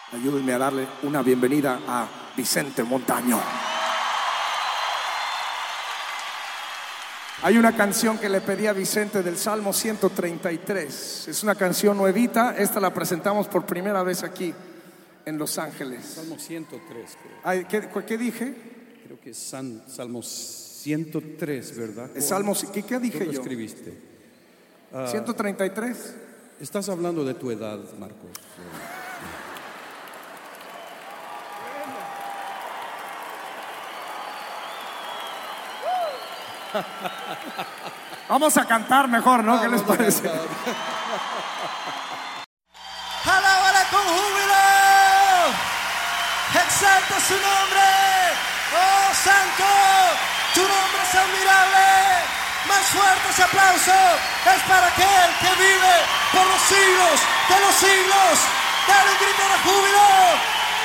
Ayúdenme a darle una bienvenida a Vicente Montaño. Hay una canción que le pedí a Vicente del Salmo 133. Es una canción nuevita. Esta la presentamos por primera vez aquí en Los Ángeles. Salmo 103, creo. Ay, ¿qué dije? Creo que es Salmo 103, ¿verdad? ¿Qué dije ¿Tú lo yo? escribiste? 133. Estás hablando de tu edad, Marcos. Vamos a cantar mejor, ¿no? ¿Qué les parece? Alábala con júbilo, exalta su nombre, oh santo, tu nombre es admirable. Más fuerte ese aplauso es para aquel que vive por los siglos de los siglos.